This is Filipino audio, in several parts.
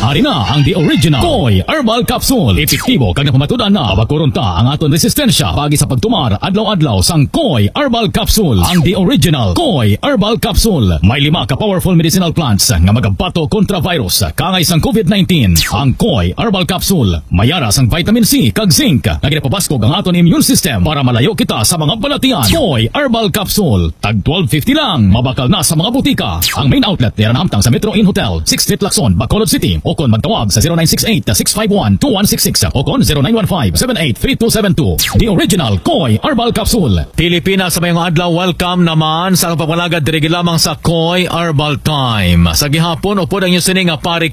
Hari na ang The Original Koy Herbal Capsule. Epektibo kag napamatudan na abakurunta ang aton resistensya pagi sa pagtumar adlaw-adlaw sang Koy Herbal Capsule. Ang The Original Koy Herbal Capsule may 5 ka powerful medicinal plants nga magabato kontra virus kangay sang COVID-19. Ang Koy Herbal Capsule mayara sang vitamin C kag zinc nga ginapabaskog ang aton immune system para malayo kita sa mga balatian. Koy Herbal Capsule tag 12.50 lang, mabakal na sa mga butika. Ang main outlet nila nahamtang sa Metro Inn Hotel, 6th Street, Lacson, Bacolod City. O kon magtawag sa 0968-651-2166 o kon 0915-783272. The Original Koy Herbal Capsule. Pilipinas sa mayong adlaw, welcome naman sa pagpapalagad dirigi lamang sa Koy Herbal Time. Sa gihapon upod ang inyong sining Pare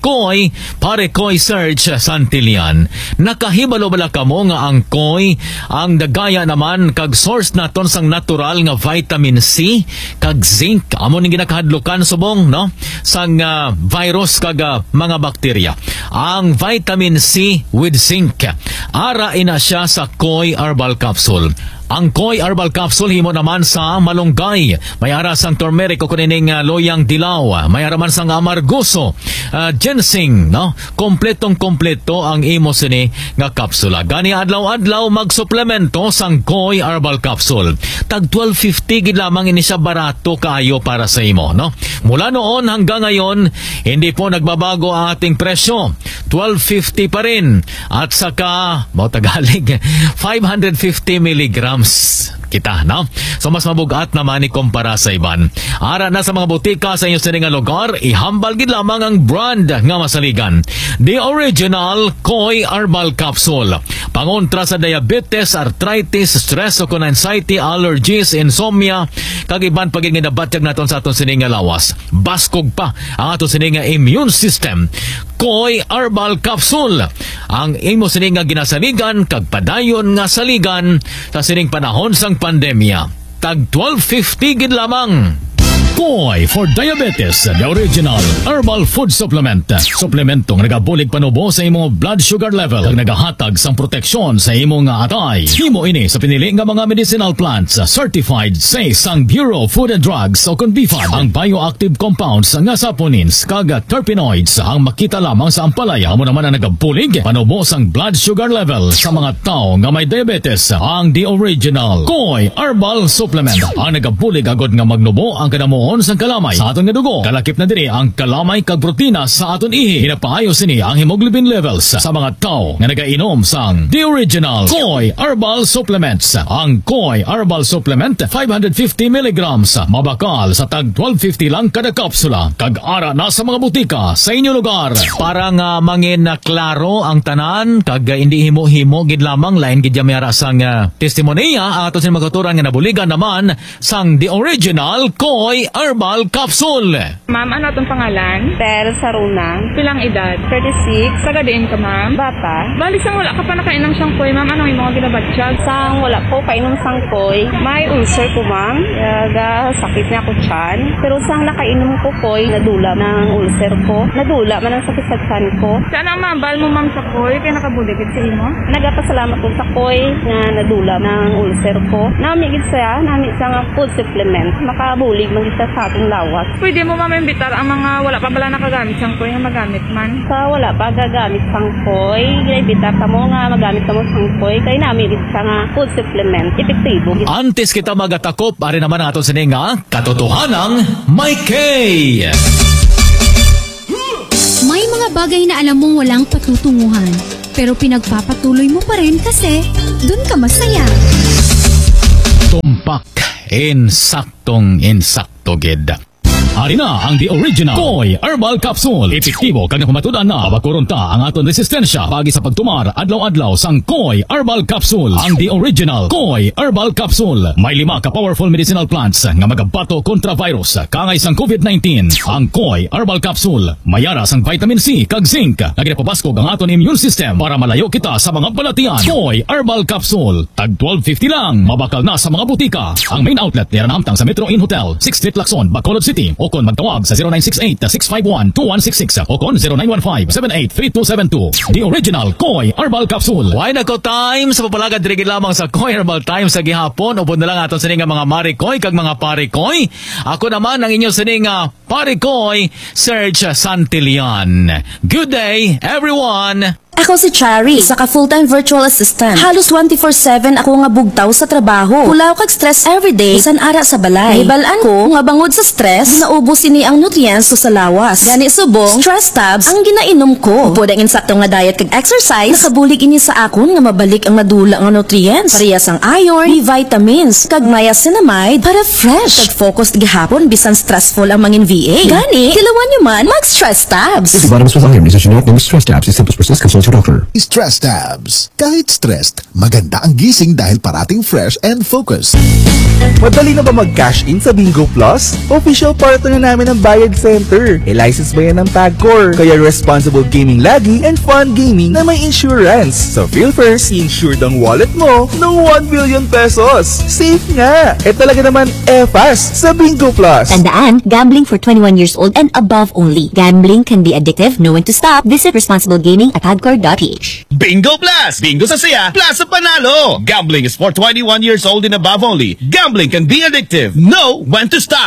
Koy Search Santilian. Nakahibalo bala kamo nga ang Koy ang dagaya naman kag source naton sang natural nga vitamin C kag zinc. Amo ning ginakahadlukan subong no sang virus kag mga bakterya. Ang vitamin C with zinc ara ina siya sa Koy Herbal Capsule. Ang Koy Herbal Capsule himo naman sa malunggay. May ara sang turmeric o kuning loyang dilaw. May ara man sang amargoso, ginseng, no? Kompletong-kompleto ang imo sini nga kapsula. Gani adlaw-adlaw magsuplemento sang Koy Herbal Capsule. Tag 12.50 gid lamang ini siya, barato kaayo para sa imo, no? Mula noon hanggang ngayon, hindi po nagbabago ang ating presyo. 12.50 pa rin. At saka, Tagalog, 550 milligrams kita, no? So mas mabugat naman ikumpara sa iban. Ara na sa mga butika sa inyo sa nga lugar, ihambal gid lamang ang brand nga masaligan. The Original Koy Herbal Capsule. Pangontra sa diabetes, arthritis, stress o anxiety, allergies, insomnia, kag iban paging ginabatyag naton sa aton sining nga lawas. Baskog pa ang aton sining nga immune system. Koy Herbal Capsule. Ang imo sining nga ginasaligan kag padayon nga saligan sa sining panahon sang pandemya. Tag 12.50 gid lamang. Koy for Diabetes, the Original Herbal Food Supplement. Suplementong nagabulig panubo sa imong blood sugar level kag nagahatag sang proteksyon sa imong atay. Himo ini sa pinili nga mga medicinal plants certified sa sang Bureau of Food and Drugs o kon BFAD. Ang bioactive compounds nga saponins kag terpenoids ang makita lamang sa ampalaya mo naman ang nagabulig panubo sang blood sugar level sa mga tao nga may diabetes. Ang The Original Koy Herbal Supplement ang nagabulig agad nga magnubo ang kanamo sa kalamay sa aton nga dugo. Kalakip na diri ang kalamay kag protina sa aton ihi. Hinapayo sini ang hemoglobin levels sa mga tao nga nagainom sang The Original Koy Herbal Supplements. Ang Koy Herbal Supplement 550 milligrams mabakal sa tag 12.50 lang kada kapsula. Kag ara na sa mga butika sa inyo lugar. Para nga mangin na klaro ang tanan kag hindi himo-himo gid lamang lain gid yamera sang testimonya ang aton sin magaturan nga nabuligan naman sang The Original Koy Herbal Capsule. Ma'am, ano itong pangalan? Tel Saruna. Pilang edad? 36. Sagadiin ka, ma'am? Bata. Bali, sang wala ka pa nakainom siyang koy, ma'am. Anong yung mga ginabatsyag? Sang wala ko kainom sang koy. May ulcer ko, ma'am. Sakit niya ako tiyan. Pero sang nakainom ko koy, nadula ng ulcer ko. Nadula man ang sakit sa tiyan ko. Saan ang mabal mo, ma'am, sa koy? Kaya nakabuligid sa imo? Nagapasalamat ko sa koy na nadula ng ulcer ko. Namigit siya nga food supplement. Makabulig magisa sa ating lawas. Pwede mo, ma'am, imbitar ang mga wala pa bala nakagamit siyang koy, ang magamit man? Sa wala pa gagamit sang koy, ginaibitar ka mo nga magamit ka mo sang koy, kaya namigit siya nga food supplement. Epektibo. Antes kita magatakop, ari naman aton sini nga katotohanang may K. May mga bagay na alam mong walang patutunguhan, pero pinagpapatuloy mo pa rin kasi dun ka masaya. Tumpak, insaktong gid. Ari na ang The Original Koy Herbal Capsule. Epektibo kag napamatudan na abakurunta ang aton resistensya pagi sa pagtumar adlaw-adlaw sang Koy Herbal Capsule. Ang The Original Koy Herbal Capsule may 5 ka powerful medicinal plants nga magabato kontra virus kangay sang COVID-19. Ang Koy Herbal Capsule mayara sang vitamin C kag zinc nga ginapabaskog ang aton immune system para malayo kita sa mga balatian. Koy Herbal Capsule tag 12.50 lang, mabakal na sa mga butika. Ang main outlet nila nahamtang sa Metro Inn Hotel, 6th Street, Lacson, Bacolod City. o kung magtawag sa 0968-651-2166 o kung 0915-783272. The original Koy Herbal Capsule. Why nako time sa papalagad diri lamang sa Koy Herbal Time sa gihapon. Upod na lang aton sining nga mga Marikoy kag mga Parikoy. Ako naman ang inyo sining nga Parikoy Serge Santillan. Good day everyone. Ako si Chari, isa ka full-time virtual assistant. Halos 24/7 ako nga bugtaw sa trabaho. Kulaw kag stress everyday, bisan ara sa balay. Nahibalaan ko nga bangod sa stress, naubos ini ang nutrients sa lawas. Gani subong, stress tabs ang ginainom ko. Upod ang insakto nga diet kag exercise, nakabulig ini sa akon nga mabalik ang nadula nga nutrients. Parehas ang iron, B vitamins, kag niacinamide para fresh. Kag focused gihapon bisan stressful ang mangin VA. Gani, tilawan nyo man mag-stress tabs. Vitamins with iron is a genetic name of stress tabs. If symptoms persist, consult your doctor. Stress tabs. Kahit stressed, maganda ang gising dahil parating fresh and focused. Madali na ba mag-cash in sa Bingo Plus? Official partner na namin ang Bayad Center. E-license ba yan ng Tagcor? Kaya responsible gaming lagi and fun gaming na may insurance. So feel first, insured ang wallet mo ng 1 billion pesos. Safe nga! E talaga naman fast sa Bingo Plus. Tandaan, gambling for 21 years old and above only. Gambling can be addictive, know when to stop. Visit responsible gaming at tagcor.ph. Bingo Plus! Bingo sa saya, plus sa panalo! Gambling is for 21 years old and above only. Gambling can be addictive. Know when to stop.